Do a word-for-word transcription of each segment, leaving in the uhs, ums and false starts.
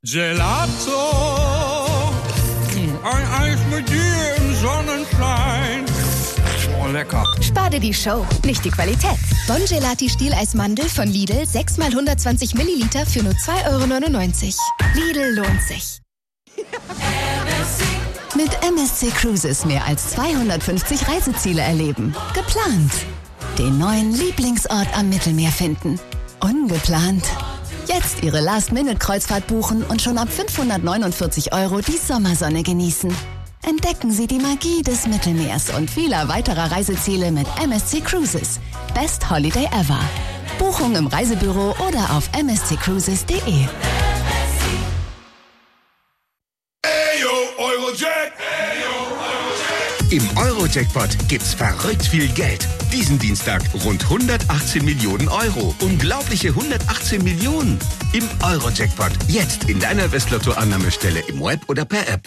Gelato, ein Eis mit dir im Sonnenschein. Oh, lecker. Spar dir die Show, nicht die Qualität. Bon Gelati Stieleismandel von Lidl, sechs mal hundertzwanzig Milliliter für nur zwei Euro neunundneunzig. Lidl lohnt sich. Mit M S C Cruises mehr als zweihundertfünfzig Reiseziele erleben. Geplant. Den neuen Lieblingsort am Mittelmeer finden. Ungeplant. Jetzt Ihre Last-Minute-Kreuzfahrt buchen und schon ab fünfhundertneunundvierzig Euro die Sommersonne genießen. Entdecken Sie die Magie des Mittelmeers und vieler weiterer Reiseziele mit M S C Cruises. Best Holiday ever. Buchung im Reisebüro oder auf m s c cruises punkt d e. Im Euro-Jackpot gibt's verrückt viel Geld. Diesen Dienstag rund hundertachtzehn Millionen Euro. Unglaubliche hundertachtzehn Millionen. Im Euro-Jackpot. Jetzt in deiner Westlotto-Annahmestelle im Web oder per App.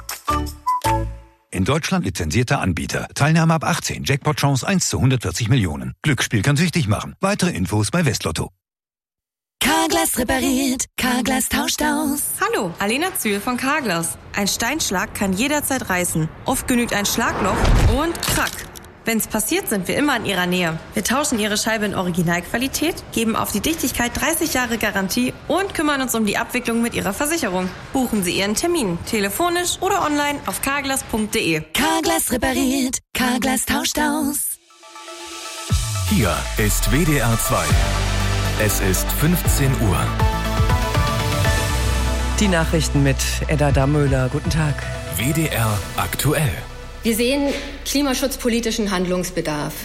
In Deutschland lizenzierter Anbieter. Teilnahme ab achtzehn. Jackpot-Chance eins zu hundertvierzig Millionen. Glücksspiel kann süchtig machen. Weitere Infos bei Westlotto. Carglass repariert, Carglass tauscht aus. Hallo, Alena Zühl von Carglass. Ein Steinschlag kann jederzeit reißen. Oft genügt ein Schlagloch und krack. Wenn's passiert, sind wir immer in Ihrer Nähe. Wir tauschen Ihre Scheibe in Originalqualität, geben auf die Dichtigkeit dreißig Jahre Garantie und kümmern uns um die Abwicklung mit Ihrer Versicherung. Buchen Sie Ihren Termin, telefonisch oder online auf carglass punkt d e. Carglass repariert, Carglass tauscht aus. Hier ist W D R zwei. Es ist fünfzehn Uhr. Die Nachrichten mit Edda Dammöhler. Guten Tag. W D R aktuell. Wir sehen klimaschutzpolitischen Handlungsbedarf.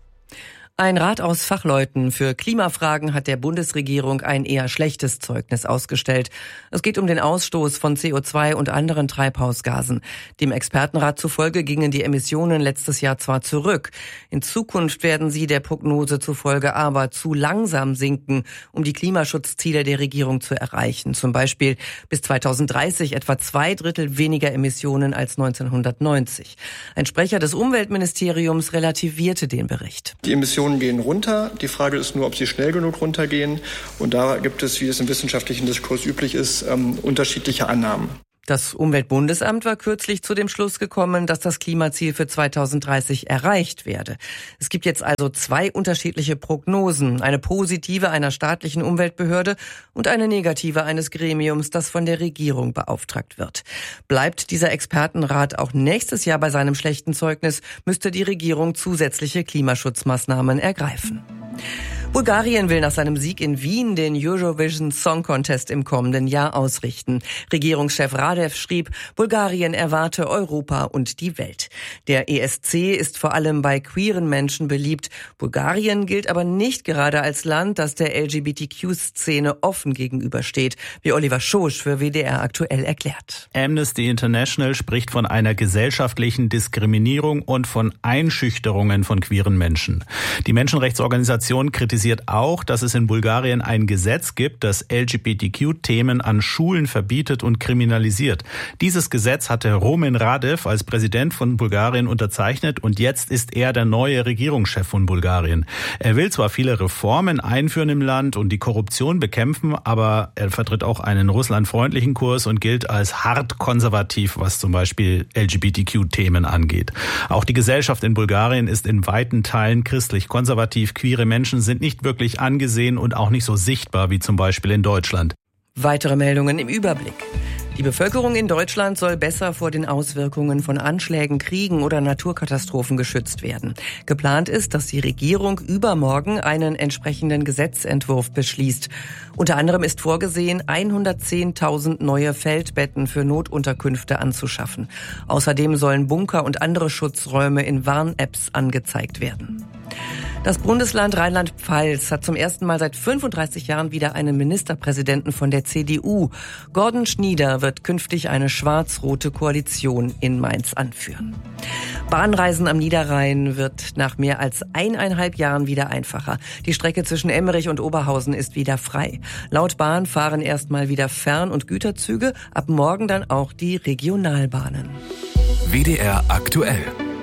Ein Rat aus Fachleuten für Klimafragen hat der Bundesregierung ein eher schlechtes Zeugnis ausgestellt. Es geht um den Ausstoß von C O zwei und anderen Treibhausgasen. Dem Expertenrat zufolge gingen die Emissionen letztes Jahr zwar zurück. In Zukunft werden sie der Prognose zufolge aber zu langsam sinken, um die Klimaschutzziele der Regierung zu erreichen. Zum Beispiel bis zweitausenddreißig etwa zwei Drittel weniger Emissionen als neunzehnhundertneunzig. Ein Sprecher des Umweltministeriums relativierte den Bericht. Die Emissionen gehen runter. Die Frage ist nur, ob sie schnell genug runtergehen. Und da gibt es, wie es im wissenschaftlichen Diskurs üblich ist, ähm, unterschiedliche Annahmen. Das Umweltbundesamt war kürzlich zu dem Schluss gekommen, dass das Klimaziel für zweitausenddreißig erreicht werde. Es gibt jetzt also zwei unterschiedliche Prognosen, eine positive einer staatlichen Umweltbehörde und eine negative eines Gremiums, das von der Regierung beauftragt wird. Bleibt dieser Expertenrat auch nächstes Jahr bei seinem schlechten Zeugnis, müsste die Regierung zusätzliche Klimaschutzmaßnahmen ergreifen. Bulgarien will nach seinem Sieg in Wien den Eurovision Song Contest im kommenden Jahr ausrichten. Regierungschef Radev schrieb, Bulgarien erwarte Europa und die Welt. Der E S C ist vor allem bei queeren Menschen beliebt. Bulgarien gilt aber nicht gerade als Land, das der L G B T Q-Szene offen gegenübersteht, wie Oliver Schosch für W D R aktuell erklärt. Amnesty International spricht von einer gesellschaftlichen Diskriminierung und von Einschüchterungen von queeren Menschen. Die Menschenrechtsorganisation kritisiert auch, dass es in Bulgarien ein Gesetz gibt, das L G B T Q-Themen an Schulen verbietet und kriminalisiert. Dieses Gesetz hatte Roman Radev als Präsident von Bulgarien unterzeichnet und jetzt ist er der neue Regierungschef von Bulgarien. Er will zwar viele Reformen einführen im Land und die Korruption bekämpfen, aber er vertritt auch einen russlandfreundlichen Kurs und gilt als hart konservativ, was zum Beispiel L G B T Q-Themen angeht. Auch die Gesellschaft in Bulgarien ist in weiten Teilen christlich-konservativ. Queere Menschen sind nicht wirklich angesehen und auch nicht so sichtbar wie zum Beispiel in Deutschland. Weitere Meldungen im Überblick. Die Bevölkerung in Deutschland soll besser vor den Auswirkungen von Anschlägen, Kriegen oder Naturkatastrophen geschützt werden. Geplant ist, dass die Regierung übermorgen einen entsprechenden Gesetzentwurf beschließt. Unter anderem ist vorgesehen, hundertzehntausend neue Feldbetten für Notunterkünfte anzuschaffen. Außerdem sollen Bunker und andere Schutzräume in Warn-Apps angezeigt werden. Das Bundesland Rheinland-Pfalz hat zum ersten Mal seit fünfunddreißig Jahren wieder einen Ministerpräsidenten von der C D U. Gordon Schnieder wird künftig eine schwarz-rote Koalition in Mainz anführen. Bahnreisen am Niederrhein wird nach mehr als eineinhalb Jahren wieder einfacher. Die Strecke zwischen Emmerich und Oberhausen ist wieder frei. Laut Bahn fahren erstmal wieder Fern- und Güterzüge, ab morgen dann auch die Regionalbahnen. W D R aktuell.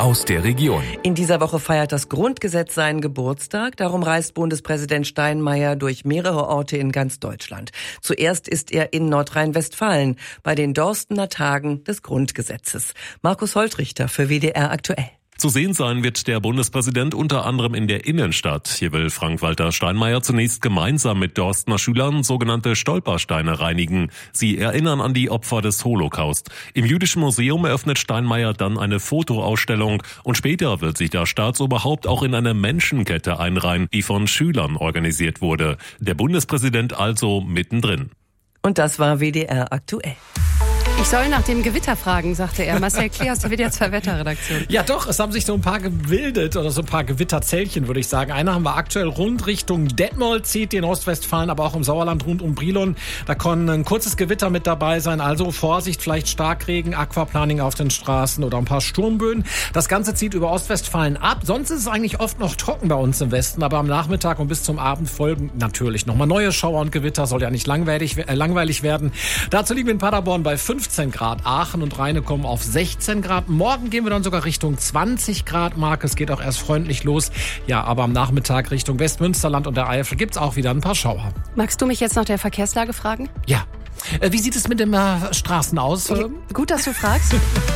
aus der Region. In dieser Woche feiert das Grundgesetz seinen Geburtstag. Darum reist Bundespräsident Steinmeier durch mehrere Orte in ganz Deutschland. Zuerst ist er in Nordrhein-Westfalen bei den Dorstener Tagen des Grundgesetzes. Markus Holtrichter für W D R aktuell. Zu sehen sein wird der Bundespräsident unter anderem in der Innenstadt. Hier will Frank-Walter Steinmeier zunächst gemeinsam mit Dorstener Schülern sogenannte Stolpersteine reinigen. Sie erinnern an die Opfer des Holocaust. Im Jüdischen Museum eröffnet Steinmeier dann eine Fotoausstellung und später wird sich das Staatsoberhaupt auch in eine Menschenkette einreihen, die von Schülern organisiert wurde. Der Bundespräsident also mittendrin. Und das war W D R aktuell. Ich soll nach dem Gewitter fragen, sagte er. Marcel Klee aus der W D R zwei Wetterredaktion. Ja doch, es haben sich so ein paar gebildet oder so ein paar Gewitterzellchen, würde ich sagen. Einer haben wir aktuell rund Richtung Detmold, zieht in Ostwestfalen, aber auch im Sauerland rund um Brilon. Da kann ein kurzes Gewitter mit dabei sein, also Vorsicht, vielleicht Starkregen, Aquaplaning auf den Straßen oder ein paar Sturmböen. Das Ganze zieht über Ostwestfalen ab. Sonst ist es eigentlich oft noch trocken bei uns im Westen, aber am Nachmittag und bis zum Abend folgen natürlich nochmal neue Schauer und Gewitter. Soll ja nicht langweilig, äh, langweilig werden. Dazu liegen wir in Paderborn bei fünfzehn Grad. Aachen und Rheine kommen auf sechzehn Grad. Morgen gehen wir dann sogar Richtung zwanzig Grad Marke. Es geht auch erst freundlich los. Ja, aber am Nachmittag Richtung Westmünsterland und der Eifel gibt's auch wieder ein paar Schauer. Magst du mich jetzt nach der Verkehrslage fragen? Ja. Äh, wie sieht es mit den äh, Straßen aus? Ja, gut, dass du fragst.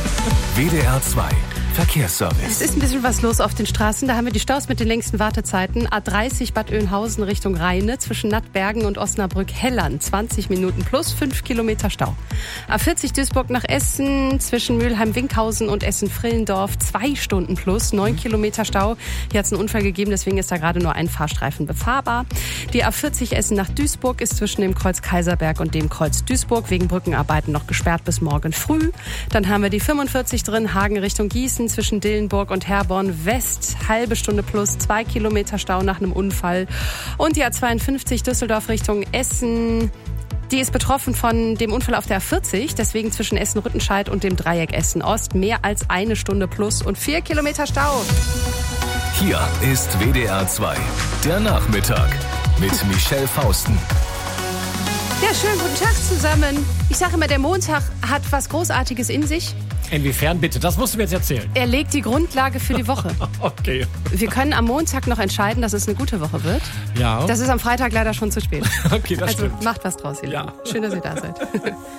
W D R zwei Verkehrsservice. Es ist ein bisschen was los auf den Straßen. Da haben wir die Staus mit den längsten Wartezeiten. A dreißig Bad Oeynhausen Richtung Rheine zwischen Nattbergen und Osnabrück-Hellern. zwanzig Minuten plus fünf Kilometer Stau. A vierzig Duisburg nach Essen zwischen Mülheim-Winkhausen und Essen-Frillendorf. zwei Stunden plus neun Kilometer Stau. Hier hat es einen Unfall gegeben, deswegen ist da gerade nur ein Fahrstreifen befahrbar. Die A vierzig Essen nach Duisburg ist zwischen dem Kreuz Kaiserberg und dem Kreuz Duisburg wegen Brückenarbeiten noch gesperrt bis morgen früh. Dann haben wir die fünfundvierzig drin, Hagen Richtung Gießen zwischen Dillenburg und Herborn West. Halbe Stunde plus zwei Kilometer Stau nach einem Unfall. Und die A zweiundfünfzig Düsseldorf Richtung Essen. Die ist betroffen von dem Unfall auf der A vierzig, deswegen zwischen Essen-Rüttenscheid und dem Dreieck Essen-Ost mehr als eine Stunde plus und vier Kilometer Stau. Hier ist W D R zwei, der Nachmittag mit Michelle Fausten. Ja, schönen guten Tag zusammen. Ich sage immer, der Montag hat was Großartiges in sich. Inwiefern bitte? Das musst du mir jetzt erzählen. Er legt die Grundlage für die Woche. Okay. Wir können am Montag noch entscheiden, dass es eine gute Woche wird. Ja. Das ist am Freitag leider schon zu spät. Okay, das also stimmt. Macht was draus, ihr Ja. Lieben. Schön, dass ihr da seid.